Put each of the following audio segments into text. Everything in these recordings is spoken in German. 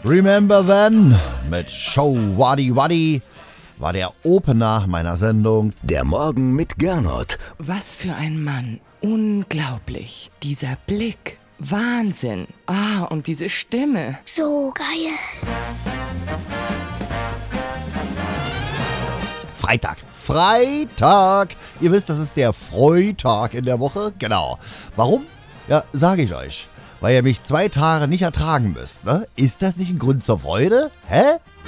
Remember Then mit Show Waddy Waddy war der Opener meiner Sendung Der Morgen mit Gernot. Was für ein Mann. Unglaublich. Dieser Blick. Wahnsinn. Und diese Stimme. So geil. Freitag. Ihr wisst, das ist der Freitag in der Woche. Genau. Warum? Ja, sage ich euch. Weil ihr mich 2 Tage nicht ertragen müsst, ne? Ist das nicht ein Grund zur Freude? Hä?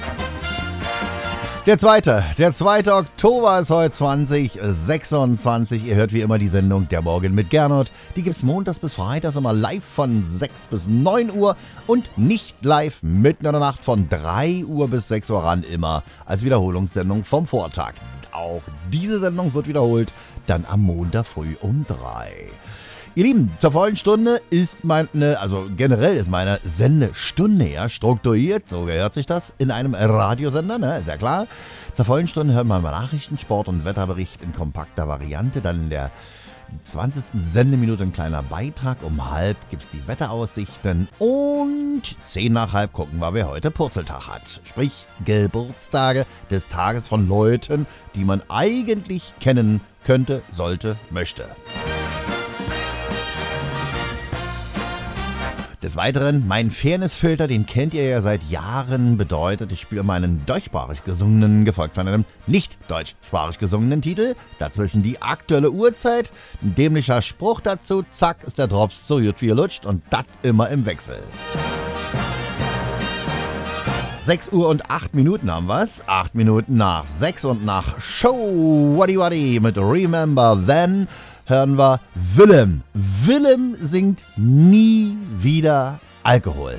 Der 2. Oktober ist heute 2026. Ihr hört wie immer die Sendung Der Morgen mit Gernot. Die gibt's montags bis freitags immer live von 6 bis 9 Uhr und nicht live mitten in der Nacht von 3 Uhr bis 6 Uhr ran, immer als Wiederholungssendung vom Vortag. Auch diese Sendung wird wiederholt, dann am Montag früh um 3. Ihr Lieben, zur vollen Stunde ist generell ist meine Sendestunde ja strukturiert, so gehört sich das in einem Radiosender, ne, ist ja klar. Zur vollen Stunde hören wir mal Nachrichten, Sport und Wetterbericht in kompakter Variante, dann in der 20. Sendeminute ein kleiner Beitrag, um 12:30 gibt's die Wetteraussichten und 10 nach 12 gucken wir, wer heute Purzeltag hat. Sprich, Geburtstage des Tages von Leuten, die man eigentlich kennen könnte, sollte, möchte. Des Weiteren, mein Fairnessfilter, den kennt ihr ja seit Jahren, bedeutet, ich spiele immer einen deutschsprachig gesungenen, gefolgt von einem nicht deutschsprachig gesungenen Titel. Dazwischen die aktuelle Uhrzeit, ein dämlicher Spruch dazu, zack, ist der Drops so gut wie lutscht und das immer im Wechsel. 6 Uhr und 8 Minuten haben wir's. 8 Minuten nach 6 und nach Show Waddy Waddy mit Remember Then hören wir Willem. Willem singt nie wieder Alkohol.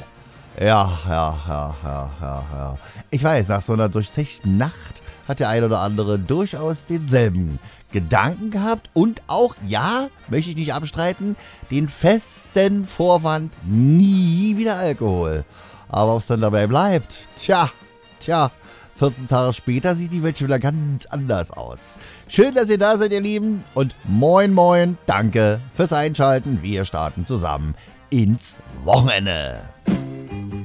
Ja. Ich weiß, nach so einer durchzechten Nacht hat der ein oder andere durchaus denselben Gedanken gehabt und auch, ja, möchte ich nicht abstreiten, den festen Vorwand, nie wieder Alkohol. Aber ob es dann dabei bleibt, tja, 14 Tage später sieht die Welt schon wieder ganz anders aus. Schön, dass ihr da seid, ihr Lieben. Und moin, danke fürs Einschalten. Wir starten zusammen ins Wochenende.